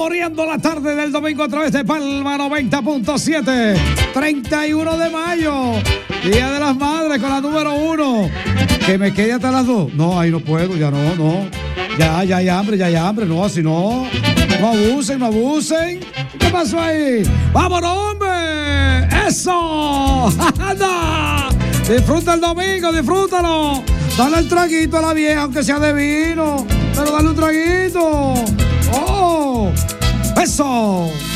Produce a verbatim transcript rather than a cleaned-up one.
saboreando la tarde del domingo a través de Palma noventa punto siete. treinta y uno de mayo, Día de las Madres con la número uno. Que me quede hasta las dos. No, ahí no puedo, ya no, no. Ya, ya hay hambre, ya hay hambre. No, así no. No abusen, no abusen. ¿Qué pasó ahí? ¡Vámonos, hombre! ¡Eso! ¡Anda! Disfruta el domingo, disfrútalo. Dale el traguito a la vieja, aunque sea de vino. Pero dale un traguito. ¡Oh! ¡Eso!